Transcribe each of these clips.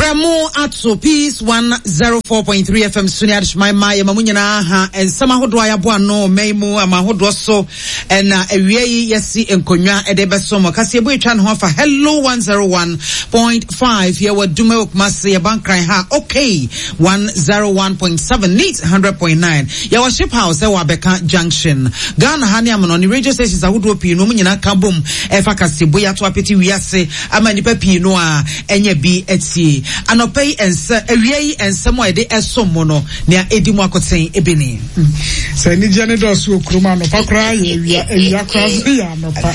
Bramo ato Peace 104.3 FM Sunia Shmaima Yamamunyana ha and Samahodwa Yabuano Meimu Amahodwa so and Ewie Yesi Enkonya Edebesomo Kasiebu Chan Hofa Hello 101.5 here with Dume Okmasi Yabankrai ha okay 101.7 needs 100.9 Yawa Ship House Ewa Beka Junction Ghana Hani Amononi radio stations Ahudwo Pino Munyana Kabum Efa Kasiebu Yato Apeti Wiase Amanipe Pino enye bi eti anopei ense ewiei ensemo ede esomono na edimu akoten ebeni se ni jane do su okruma no pakra ya cross ya no pa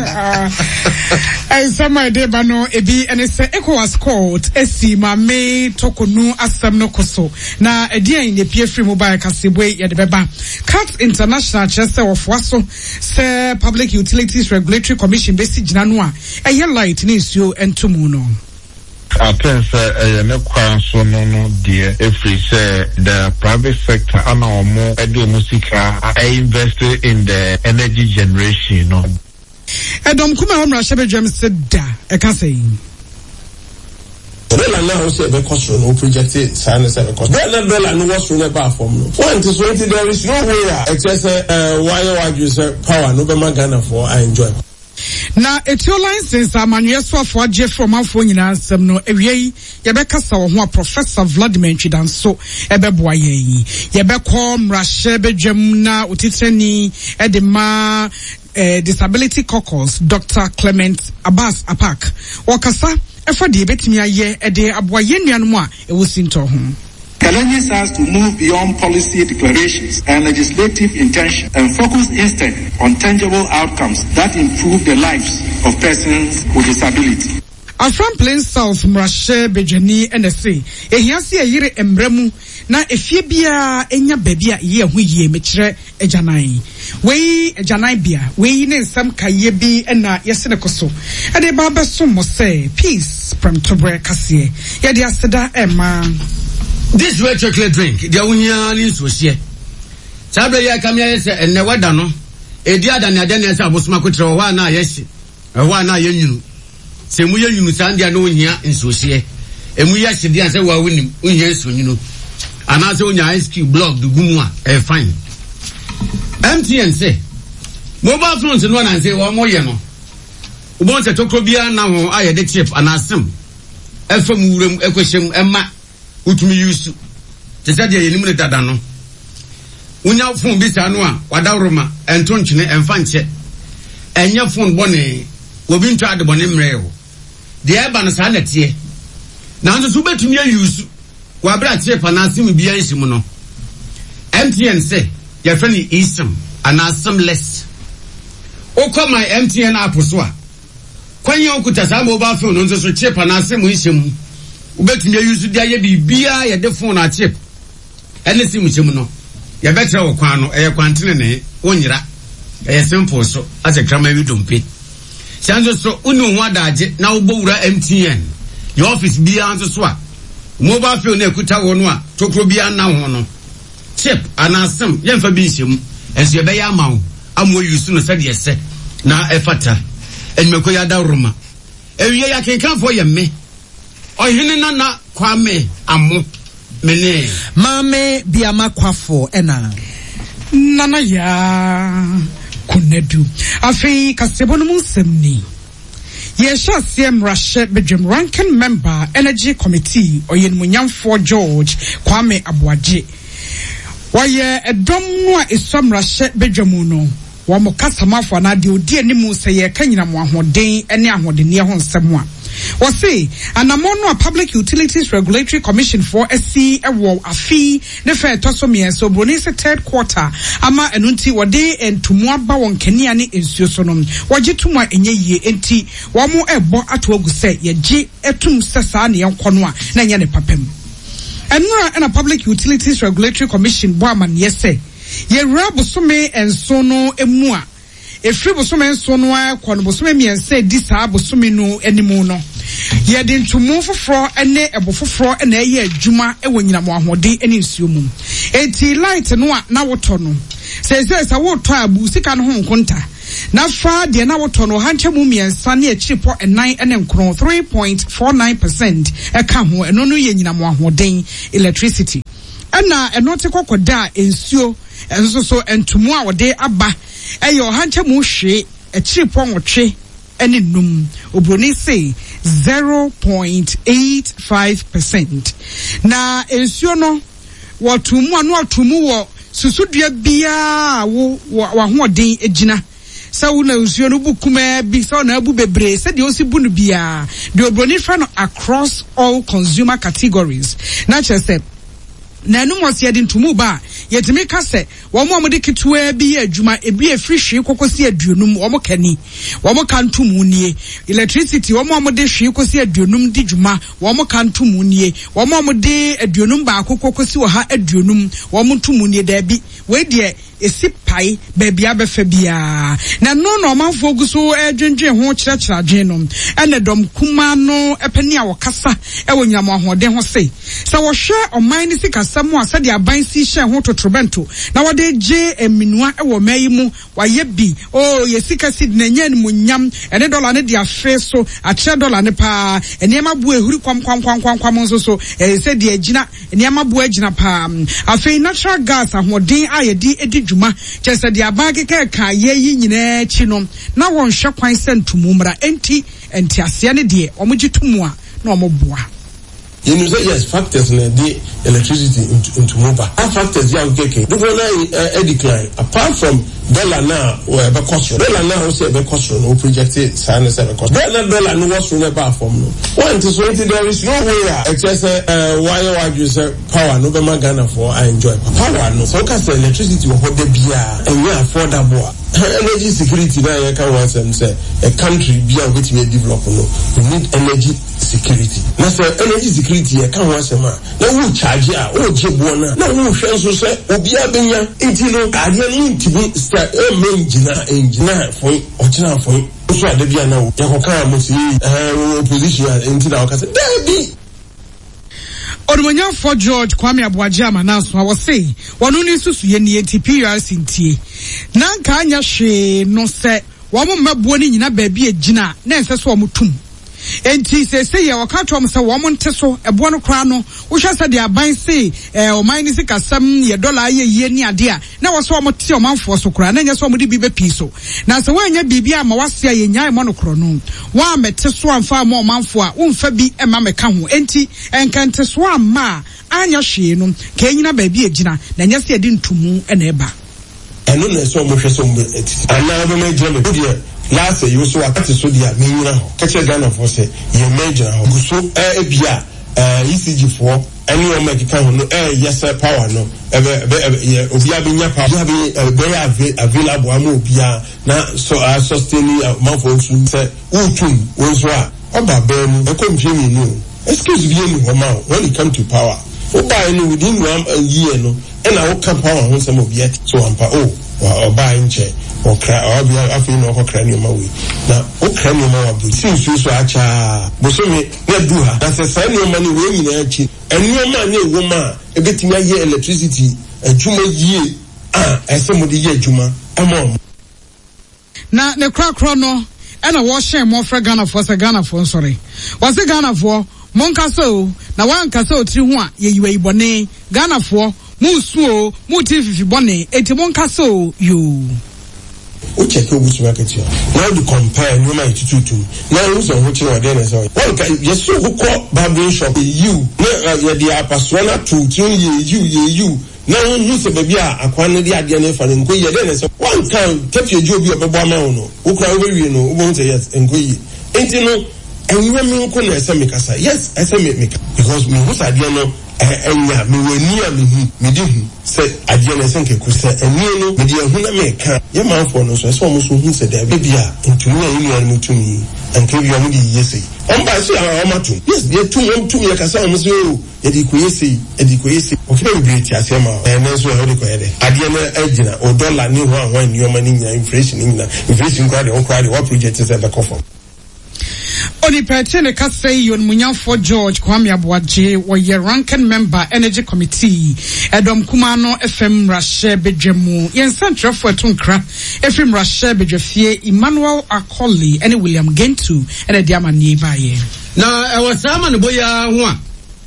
ensemo ede ba no ebi enese ECOWAS court esi mame tokonu asem no koso na edian ne pie free mobile kasebwe ye de beba cat international chese ofwaso se Public Utilities Regulatory Commission besi gina no a eye light ni nsuo entumu no Attense ne kwan so no dear if we say the private sector ana omo edo musika invest in the energy generation no Edom kuma homra shebe dwam said da e ka say dollar now say be cost no project sign say be cost dollar no was no ba form no point is there is no way it just why you say power no be Ghana for I enjoy na etio license amanuye so afo agye from afo nyina ansem no ewiei yebekasa wo ho Professor Vladimir Chidanso ebeboa yi yebekọ mrahye bedwam na otitani edema disability caucus Dr. Clement Abbas Apak wakasa efa de betimi aye ede aboaye nuanom a ewosinto ho challenges us to move beyond policy declarations and legislative intention and focus instead on tangible outcomes that improve the lives of persons with disability. Afram Plain South Mrashe Bejani NSA ehiasi eyire embremu na efie bia enya babia ye hu yie mekire ejanai wei ejanai bia wei ne nsam kaye bi na yese ne koso ade ba beso mo say peace from tobre kase ye de aseda ema. This way chocolate drink, the unya ni sosie. Sabre ya kamya yese enne wada no. Edi ada na ade na yese abosoma kotre wa na yesi. Wa na yenyunu. Se mu yenyunu sandia no unya nsosie. Emu ya hide an se wa wunim unya nsonyunu. Ana se unya ice cube block du gumu a fine. MTN say mobile phones no na say wo moye no. Ubon se tokro bia na ho aye de chip anasem. Efam wuram ekohyem ema utumi yusu tese de yenim ne dada no unya phone bi sa no a wadawroma ento ntwene emfa nche enya phone bone obi ntwa de bone mreo de eba no sa natie na nso so betumi yusu wa bra chip na sim bia nsim no MTN say your friend ism anasem less o call my MTN app so a kwanye okuta sa mobile phone no nso so chip na sim nsim ubetumi use dia ye bibia ye de phone na chip ene sim chim no ye betre wo kwan no eye kwantene ne onyira eye simple so ase krama wi dompe sanzo so unu ho adaje na wo bowura MTN your office bia anso so a mobile phone na kuta wo no a tokro bia na ho no chip anasem ye mfa bi hyem enso ye be ya mawo amwo use no sade ese na efata enmeko ya da roma ewiye ya kenkan fo ye me ohene na kwame amo mene mame biama kwafo ena nana ya kunedu afi kasebo no musemni ye sha CM Rashe Bedwam ranking member energy committee oyenmunyamfo George Kwame Abuaje waye edom no a esom Rashe Bedwam no wo mo kasamafo na de odi animu se ye kanyina mo ahoden ene ahodene ho nsem a wasi anamono a Public Utilities Regulatory Commission for SC ewo afi ne fe tosomie so broni se third quarter ama enunti wode entumu aba won kania ne ensuo so no wagetumu enye yie enti wo mo ebo ato agu se ye gi etum sesa ne yenkono a na nya ne papam enura na Public Utilities Regulatory Commission bo amane se ye rabo some enso no emu a efri bosome enso no akọ no bosome miense di saa bosome no animu no ye de ntumu foforo ene ebo foforo ene ye adwuma ewo nyina mo ahode ene nsuo mu enti light no a na woto no se woto abu sika no ho nkonta na fa de na woto no hanche mu miensa na echipo 9 ene nkron 3.49% eka ho eno no ye nyina mo ahoden electricity ana eno te kokoda ensuo enso so entumu a wode aba eyo hanche mu hwe echipo nwotwe ene num obroni say 0.85%. na ensuo no wotumu anu atumu wo susudua bia wo hoden ejina sa wo na ensuo no bukuma bi sa na abu bebre se de osi bu no bia de obroni fa no across all consumer categories na chese na enu mo se de ntumu ba yetimi ka se wo mo de kitwa bi adwuma ebi efiri hwe kokosi aduonum wo mo kani wo mo kan tumu nie electricity wo mo de hwe kokosi aduonum di dwuma wo mo kan tumu nie wo mo de aduonum ba kokosi wo ha aduonum wo mo tumu nie da bi we de esi pai baby abefa bia na no manfo guso edwendwen ho kyerɛkyerɛ adwen no ene dom kuma no epani a wɔkasa ɛwɔ nyamo ahoden ho sei sɛ wɔhwɛ ɔman ne sikasɛm a sɛ de aban si hye ho totrobento na wɔde gye eminua ɛwɔ mayi mu wayɛ bi yesika sid na nya mu nyam ene dollar ne de afe so akyerɛ dollar ne pa enema bu ehuri kwam nso so sɛ de agina enema bu agina pa afei natural gas ahoden ayedi edi dwuma kyerɛ de abageke ka yeyi nyina chi no na wɔn hwɛ kwan sɛ ntumumra enti ase ne de ɔmogye tumu a na ɔmoboa. You know, yes, factors in the electricity into mobile. Our factors, yeah, okay. The one I decline. Apart from dollar now, or a cost. Dollar now, also a cost. No projected signs of a cost. Dollar no was from a bar form. One to 20, there is no way. Excess why you say power, no Ghana for I enjoy power. No, so can say electricity will hold the beer and we affordable. Energy security now, I can once and say a country beyond which we develop. No, we need energy security. Now, say energy security, I can't once a man. Now, we charge ya, Jibwana. Now, we shall say, Obia Benya, Intino, Guardian, start a engineer for original for also the Biano, Yahoka, opposition into our castle. There be. Odumonya for George Kwame Abuajama nanso I was say wonu ni susu ye ni NTPRC ntie nanka anya hwe no se wo mo mabuo ni nyina ba bi agina na ense so wo tum enti se ye waka to mo se wo mo nte so ebo no kra no wo hwe se de aban se o man ni sikasam ye dollar ye ni ade a na wo so wo te o manfo so kra na nya so wo de bi be pi so na se wo anya bibia ma wase ye nyae mo no kro no wa mete so amfa mo manfo a wo mfa bi e ma meka ho enti enkante so amma anya hwe no ka nyina ba bi agina na nya se de ntumu e na eba eno na so mo hwe so mo ana ba me jeme last year you so akati so dia menyina ho keche Ghana for say ye major ho so ebia ECG for any o make kan ho no yes power no obia benya power be very available am obia na so sustain man for so say utum wonso a oba ba mu e ko mfemi no excuse be any ho ma when it come to power oba any within 1 year no and I will come power on some of yet so ampa or buying chair or cry or be a feeling of cranium away. Now, cranium away seems so acha Bosome, let do her. That's a sign of money winning and no man, no woman, a bit in a year electricity, a Juma year, as somebody year Juma, a mom. Now, the crack no, and a washing more for Ghana for Ghana for sorry. Was the Ghana for Moncaso, now one caso 3 ye bone, Ghana for. Musuo mutififi bone etibon kaso you o check your business market here now you compare no man to now you so what you are there so one can yes so go barber shop you na the apaswana to you now you say baby akwan dey ade na fa nko ye there so one can take your job your bebo ama no wo kra we no wo say yes nko yi enti no enwe me nko na ese me kasa yes ese me because me who say no enya me wani a me di hu se ade na senke ku se eni no me di hu na me ka ye manfo no so so mo so hu se da bia ntumi a eni an mutumi anke bi am di yesi on ba se a ma tu yes ye tum ye kasa mo so ye di ku yesi o fe bi ti ase ma na so e di ko ye de ade na agina o dollar ni ho an ni o ma ni nya inflation kwa de o kwa de what project is ever come from Oni Petene Kasei yon Munyafo George Kwame Abuaje woye ranking member Energy Committee Edom Kumano FM Rashe Bejemu yen central for Tunkra FM Rashe Bejefie Emmanuel Akoli ene William Gentu ene diama nibaye na ewasama no boya ho a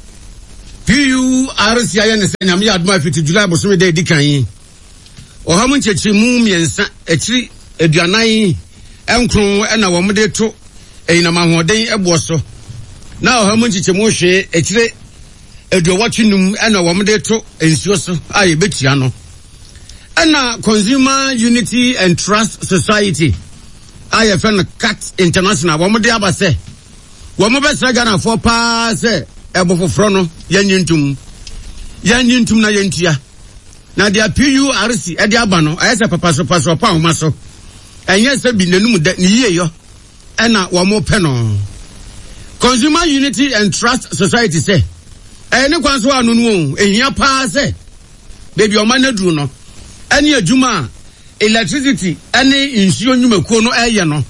PURC aye ne senya me aduma fiti July bosome de dikan ohamu nchechi mu miensa ekiri aduanan enkron ena wo mde to eyina mahoden eboso na ohamu nchechi mu hwe ekire aduawatwinum ena wo mde to ensuo so aye betia no ena Consumer Unity and Trust Society aye fen CAT International wo mde abase wo mo be Ghana for pa se ebofofro no yanyintum na yentia na dia PURC e dia aba no ayese papaso pa homa so enye se bi nanum da ni yeyo ena wo mo pe no Consumer Unity and Trust Society say ne kwanso anu no ehia pa se baby o manaduru no ene adwuma electricity ene insuo nyumakuo no eye no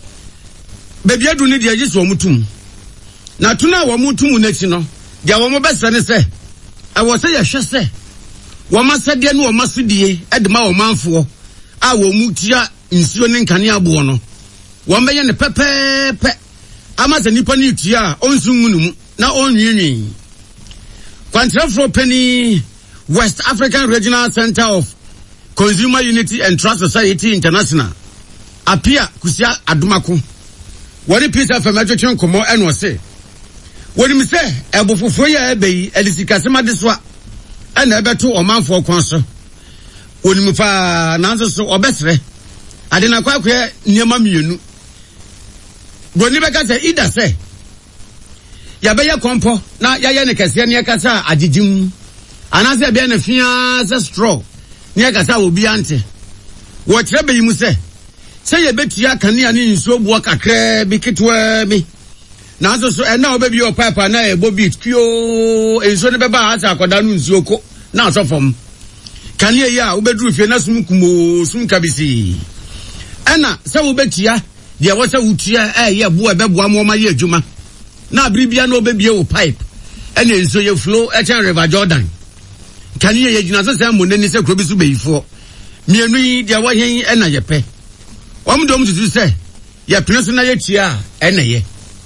baby adu ni dia yeso mutum na tuna wo mutum na chi no dia wo mo besa ne se awo se ye hwe se wo masade ne wo masudie edema wo manfo a wo mutia nsuo ne nkane abo no wo mbeye ne pepepe amase nipa ne tua onsu ngunum na onwiinwi Kwantrafro Penny West African Regional Center of Consumer Unity and Trust Society International apia kusia adumako wori pisa famajo komo enwo se wori mi se ebofofo ya ebeyi elisikasema deswa ana ebeto omanfo kwanso woni mi fa nanso so obesre ade na kwakwe niema mienu boni beka se ida se ya beye kompo na ya ye ne kase ne kasa agigim anase be na fia se straw ne kasa obi ante wo kire be yimu se ye betua kanea ne nsuo buo kakra bi ketwa bi nanso so na obabi o pipe na e bobi kio enso ne beba asa akoda no nsuo ko na asofom kanea ya obeduru fie na sum kumo sum kabisi ana se wo betia de wo se wutua ye buo beboa mo ma ye adwuma na abribia na obebie wo pipe ene enso ye flow Echen River Jordan kanea ye gina so se mo nani se krobi so beifo mienu yi de wo hen ena ye pe Wamdom to say, ya personal yetia, ene ye.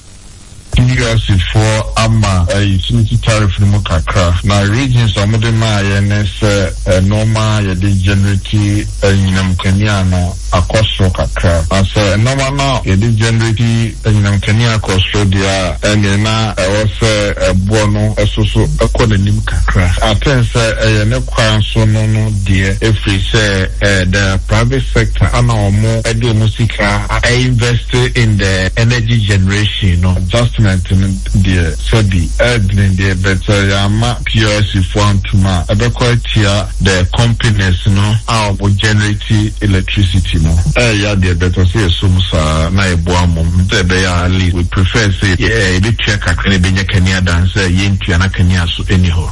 PURC for ama utility tariff no kakra na regions amodema yenese normal ye de generate nyinam kania no akosro kakra as normal na ye de generate nyinam kania akosro dia ene na wose ebo no esoso ekonanim kakra atense ye ne kwanso no dia efri se the private sector ana omo edo musika invest in the energy generation no just the study in the better yama PURC fantuma abekotia the companies no our generate electricity no ya the better say sumusa na eboamo mbe ya ali we prefer say electric kakene benya kania dance yentua na kania so anyhow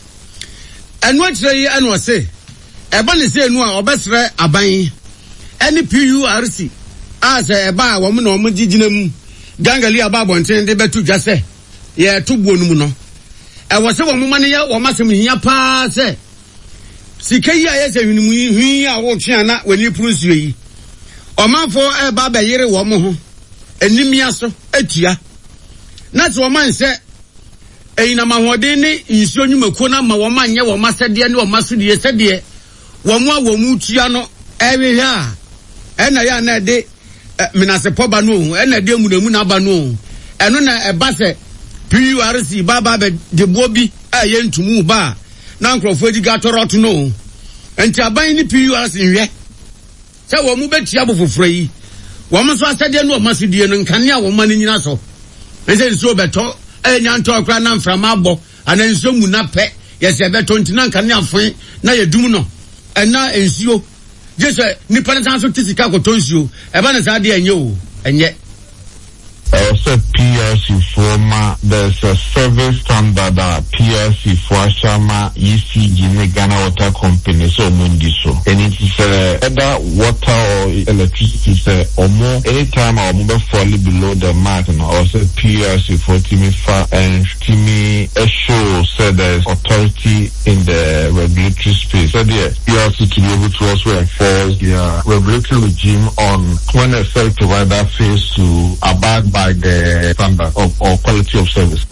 enwa kire yi anu say eba ne say enu a obesre aban any PURC as eba wo mo na mo gigina mu gangali ababonten de betu dwase ye to buonum no e wo se wo moma ne ye wo masem hia pa se sikai ya ye se hwinimu hwi a wo twa na wani prusuo yi omanfo e ba ba yere wo mo ho enimia so atua na se wo man se eyina mahoden ne nsuo nyumakuo na ma wo man ye wo masede ne wo masudie sede wo mo a wo mu tua no ehwe ha na ya na de minase poba no ena de munemu na ba no eno na eba se PURC baba be de bobi aye ntumu ba na nkrofo edi gatorot no enti aban ni PURC nhwe se wo mu betia bofoforo yi wo mo so asede no masudie no nkane a wo ma nyina so ese nso beto enya nto okra na mframa abo ana nso mu na pe yese beto ntina nkane afon na yedum no ena ensuo Just nipa na so tisika ko tonsio e ba na sa de enye o enye also PURC for ma there's a service standard PURC for Shama ECG ne Ghana Water Company so mundi so and it is either water or electricity say or more anytime our mobile fall below the mark or say PRC for Timmy and Timmy show said there's authority in the regulatory space. So the PRC to be able to also enforce the regulatory regime on when a service provider fails to abide by the standard or quality of service.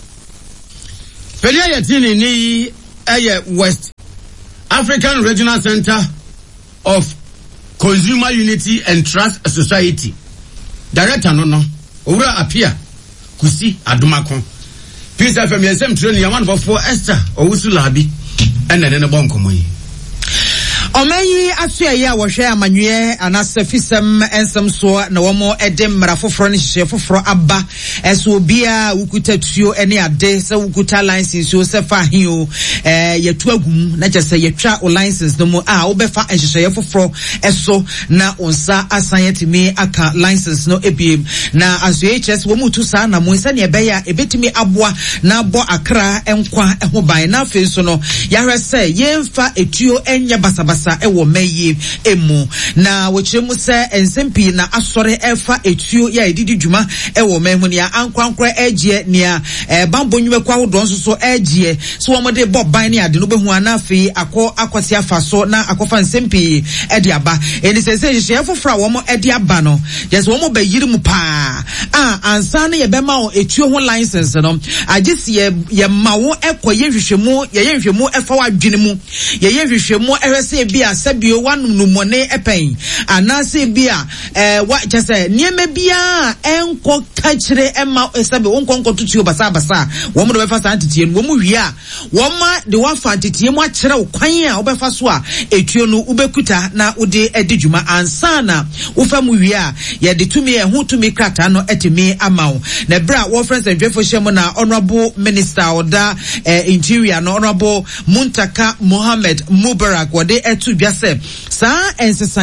West African Regional Center of Consumer Unity and Trust Society. Director no Owura Apia Kusi Adumakon. Peace FM yesem training yaman for Esther Owusulabi and then the bonkomo yi. Omanyi asuaye a wohwe amanwe anase fisem ensem so na womo edem marafoforo ne hihefoforo aba eso obia wukutatuo ene ade se wukuta license o se fa hio yetu agum na chese yetwa o license no mu a obefa hihefoforo eso na onsa asanyetimi aka license no ebiem na asuaye wo mutu sa na mo nsa ne ebeya ebetimi aboa na abo akra enkwa eho ban na afi so no yahwe se yemfa etuo enya basabasa ewo meye emu na wochiremu se ensempi na asore efa etuo ya edidi djuma ewo mehu ya ankwankwa egie nia bambonwe kwa hodo nso so egie so womode boban ne ade no behu anafi akwasi afaso na akofa ensempi edi aba eni sese hye fofra womo edi aba no yes womo bayiri mu pa ansa ne ye bema o etuo ho license no agisi ye mawo ekoye hwehwemu efa wadwene mu ye hwehwemu ehwese bia sabio wanumumone epen anase bia wa chese nieme bia enko kachire ema sabe wonko tutuo basa womo do befa santitie no womo hia woma de wafa antitie mu akire okwan a obefa so a etuo no ubekuta na ude edidwuma ansana wofa mu hia ye de tumi ho tumi krata no etimi amawo na bra wo friends and jefo shemo na honorable minister oda interior no honorable Muntaka Mohammed Mubarak wode etu biase sa ensesa